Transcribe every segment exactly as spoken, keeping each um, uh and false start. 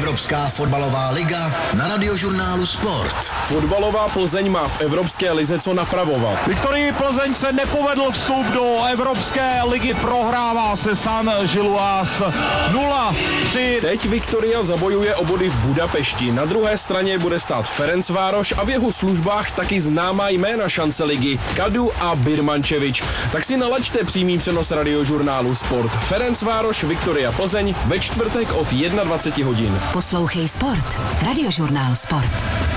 Evropská fotbalová liga na Radiožurnálu Sport. Fotbalová Plzeň má v Evropské lize co napravovat. Viktorii Plzeň se nepovedl vstup do Evropské ligy, prohrává se San Giluas nula tři. Teď Viktoria zabojuje o body v Budapešti. Na druhé straně bude stát Ferencvároš a v jeho službách taky známá jména šance ligy Kadu a Birmančevič. Tak si nalaďte přímý přenos Radiožurnálu Sport. Ferencvároš, Viktoria Plzeň ve čtvrtek od dvacet jedna hodin. Poslouchej Sport. Radiožurnál Sport.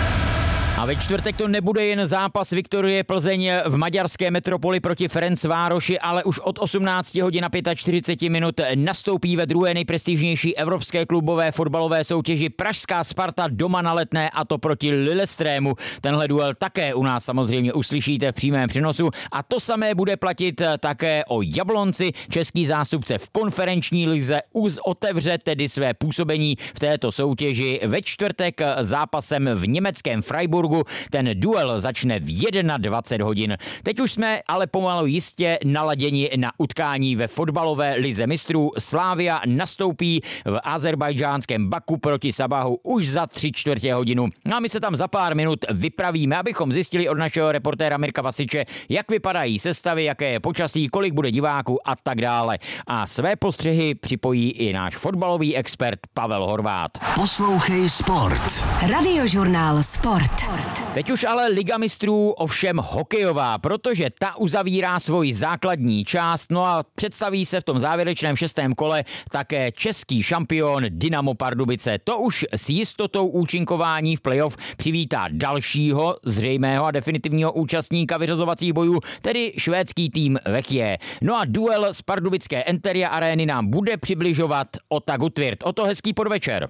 A ve čtvrtek to nebude jen zápas Viktorie Plzeň v maďarské metropoli proti Ferencvároši, ale už od osmnáct hodin a čtyřicet pět minut nastoupí ve druhé nejprestižnější evropské klubové fotbalové soutěži pražská Sparta doma na Letné, a to proti Lillestrému. Tenhle duel také u nás samozřejmě uslyšíte v přímém přenosu a to samé bude platit také o Jablonci. Český zástupce v konferenční lize už otevře tedy své působení v této soutěži ve čtvrtek zápasem v německém Freiburgu. Ten duel začne v dvacet jedna hodin. Teď už jsme ale pomalu jistě naladěni na utkání ve fotbalové lize mistrů. Slavia nastoupí v azerbajdžánském Baku proti Sabahu už za tři čtvrtě hodinu. No a my se tam za pár minut vypravíme, abychom zjistili od našeho reportéra Mirka Vasiče, jak vypadají sestavy, jaké je počasí, kolik bude diváků a tak dále. A své postřehy připojí i náš fotbalový expert Pavel Horvát. Poslouchej Sport. Radiožurnál Sport. Teď už ale Liga mistrů ovšem hokejová, protože ta uzavírá svoji základní část, no a představí se v tom závěrečném šestém kole také český šampion Dynamo Pardubice. To už s jistotou účinkování v playoff přivítá dalšího zřejmého a definitivního účastníka vyřazovacích bojů, tedy švédský tým Vechje. No a duel z pardubické Enteria arény nám bude přibližovat Ota Gutwirth. O to hezký podvečer.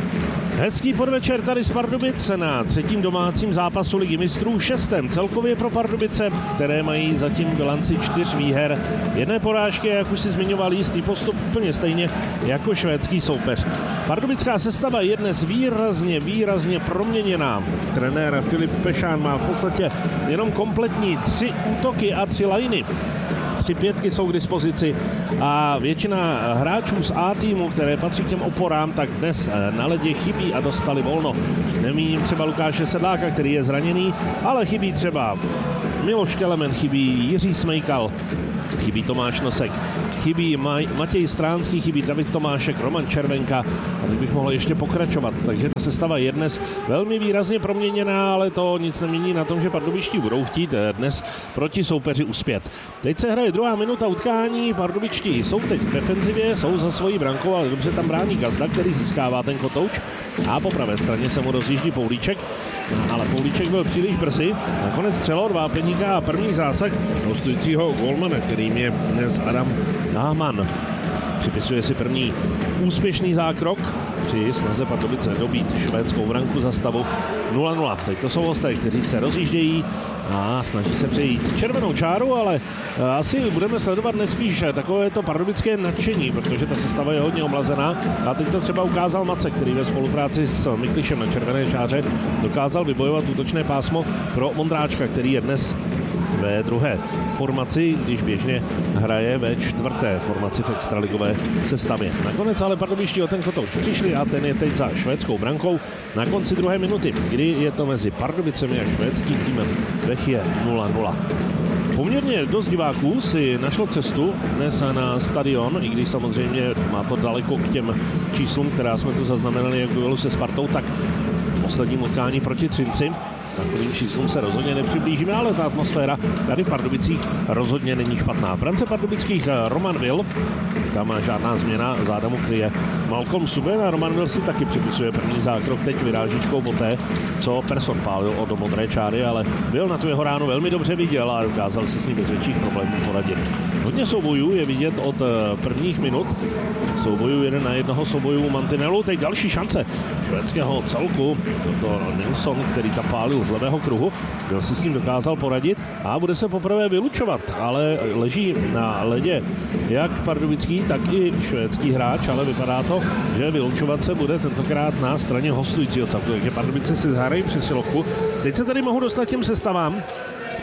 Hezký podvečer tady z Pardubic na třetím domácím zápasu Ligy mistrů, šestém celkově pro Pardubice, které mají zatím bilanci čtyř výher, jedné porážky, jak už si zmiňoval, jistý postup úplně stejně jako švédský soupeř. Pardubická sestava je dnes výrazně, výrazně proměněná. Trenér Filip Pešán má v podstatě jenom kompletní tři útoky a tři lajny. Tři pětky jsou k dispozici a většina hráčů z A týmu, které patří k těm oporám, tak dnes na ledě chybí a dostali volno. Nemíním třeba Lukáše Sedláka, který je zraněný, ale chybí třeba Miloš Kelemen, chybí Jiří Smejkal, chybí Tomáš Nosek, chybí Maj- Matěj Stránský, chybí David Tomášek, Roman Červenka a teď bych mohl ještě pokračovat. Takže ta sestava je dnes velmi výrazně proměněná, ale to nic nemění na tom, že pardubičtí budou chtít dnes proti soupeři uspět. Teď se hraje druhá minuta utkání, pardubičtí jsou teď v defenzivě, jsou za svojí brankou, ale dobře tam brání Gazda, který získává ten kotouč a po pravé straně se mu rozjíždí Poulíček, ale Poulíček byl příliš brzy. Nakonec střelo od Vápeníka a první zásah hostujícího gólmana, kterým je dnes Adam Náman. Připisuje si první úspěšný zákrok při snaze Pardubice dobít švédskou branku za stavu nula nula. Teď to jsou hosté, kteří se rozjíždějí a snaží se přejít červenou čáru, ale asi budeme sledovat nespíš takové to pardubické nadšení, protože ta sestava je hodně omlazená a teď to třeba ukázal Mace, který ve spolupráci s Miklišem na červené čáře dokázal vybojovat útočné pásmo pro Mondráčka, který je dnes ve druhé formaci, když běžně hraje ve čtvrté formaci v extraligové sestavě. Nakonec ale pardubičtí o ten kotouč přišli a ten je teď za švédskou brankou na konci druhé minuty, kdy je to mezi Pardubicemi a švédským týmem Vechje nula nula. Poměrně dost diváků si našlo cestu dnes na stadion, i když samozřejmě má to daleko k těm číslům, která jsme tu zaznamenali jak v duelu se Spartou, tak v posledním utkání proti Třinci. Takovým číslům se rozhodně nepřiblížíme, ale ta atmosféra tady v Pardubicích rozhodně není špatná. V brance pardubických Roman Will, tam žádná změna, záda mu kryje Malcolm Subban a Roman Will si taky připisuje první zákrok teď vyrážičkou poté, co Persson pálil od do modré čáry, ale Will na tu jeho ránu velmi dobře viděl a dokázal si s ním bez větších problémů poradit. Hodně soubojů je vidět od prvních minut. Soubojů jeden na jednoho, soubojů mantinelu. Teď další šance švédského celku. Toto Nilsson, který tam pálil z levého kruhu. Byl si s ním dokázal poradit a bude se poprvé vylučovat, ale leží na ledě jak pardubický, tak i švédský hráč, ale vypadá to, že vylučovat se bude tentokrát na straně hostujícího celku. Takže Pardubice si hrají přesilovku. Teď se tady mohu dostat těm sestavám.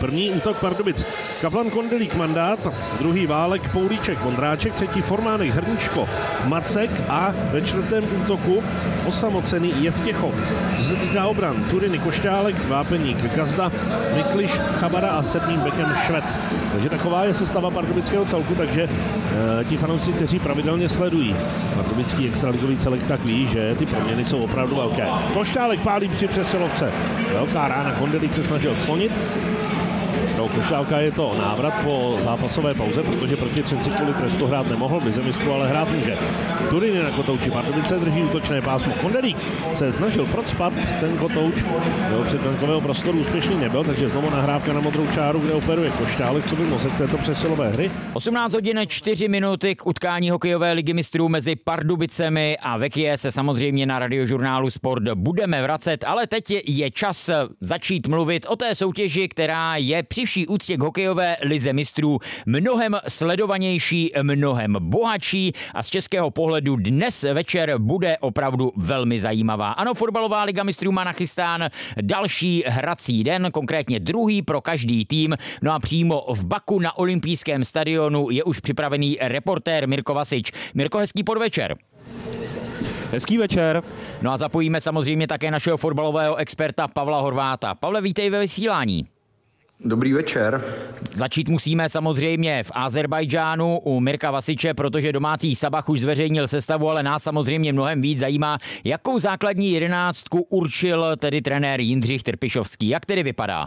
První útok Pardubic Kaplan, Kondelík, Mandát, druhý Válek, Poulíček, Vondráček, třetí Formánek, Hrničko, Macek a ve čtvrtém útoku osamocený Jevtěchov. Co se týká obran, Turiny, Košťálek, Vápeník, Gazda, Mikliš, Chabara a sedmým bekem Švec. Takže taková je sestava pardubického celku, takže e, ti fanoušci, kteří pravidelně sledují pardubický extraligový celek, tak ví, že ty proměny jsou opravdu velké. Košťálek pálí při přesilovce. Velká rána, Kondelík se snažil odslonit. Pro Košťálka je to návrat po zápasové pauze, protože proti Třinci kvůli trestu hrát nemohl, v lize mistrů ale hrát může. Turiny na kotouči, Pardubice drží útočné pásmo. Kondelík se snažil procpat, ten kotouč do předbrankového prostoru úspěšný nebyl, takže znovu nahrávka na modrou čáru, kde operuje Košťálek, co by mozek této přesilové hry. osmnáct hodin čtyři minuty k utkání hokejové ligy mistrů mezi Pardubicemi a Vekie se samozřejmě na Radiožurnálu Sport budeme vracet, ale teď je čas začít mluvit o té soutěži, která je při vší úctě k hokejové lize mistrů mnohem sledovanější, mnohem bohatší a z českého pohledu dnes večer bude opravdu velmi zajímavá. Ano, fotbalová liga mistrů má nachystán další hrací den, konkrétně druhý pro každý tým. No a přímo v Baku na olympijském stadionu je už připravený reportér Mirko Vasič. Mirko, hezký podvečer. Hezký večer. No a zapojíme samozřejmě také našeho fotbalového experta Pavla Horváta. Pavle, vítej ve vysílání. Dobrý večer. Začít musíme samozřejmě v Azerbajdžánu u Mirka Vasiče, protože domácí Sabach už zveřejnil sestavu, ale nás samozřejmě mnohem víc zajímá, jakou základní jedenáctku určil tedy trenér Jindřich Trpišovský. Jak tedy vypadá?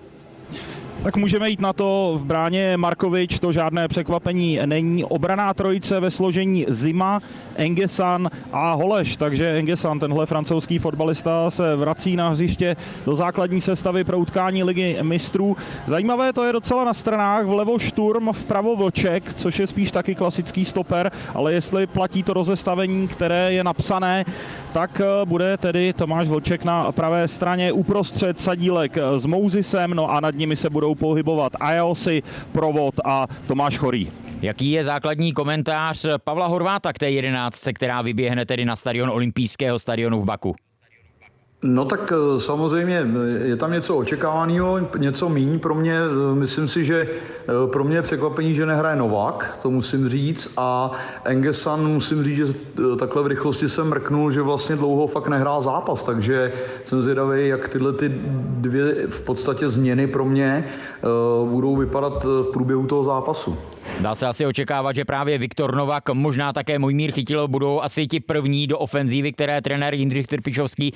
Tak můžeme jít na to, v bráně Markovič, to žádné překvapení není. Obraná trojice ve složení Zima, Engesan a Holeš. Takže Engesan, tenhle francouzský fotbalista, se vrací na hřiště do základní sestavy pro utkání ligy mistrů. Zajímavé to je docela na stranách, vlevo Šturm, vpravo Vlček, což je spíš taky klasický stoper, ale jestli platí to rozestavení, které je napsané, tak bude tedy Tomáš Vlček na pravé straně, uprostřed Sadílek s Mouzisem, no a nad nimi se budou pohybovat Ajosi, Provod a Tomáš Chorý. Jaký je základní komentář Pavla Horváta k té jedenáctce, která vyběhne tedy na stadion olympijského stadionu v Baku? No tak samozřejmě je tam něco očekávaného, něco míň pro mě. Myslím si, že pro mě je překvapení, že nehraje Novák, to musím říct, a Engesan musím říct, že takhle v rychlosti jsem mrknul, že vlastně dlouho fakt nehrál zápas, takže jsem zvědavý, jak tyhle ty dvě v podstatě změny pro mě budou vypadat v průběhu toho zápasu. Dá se asi očekávat, že právě Viktor Novák, možná také Mojmír Chytil budou asi ti první do ofenzívy, které trenér Jindřich Trpišovský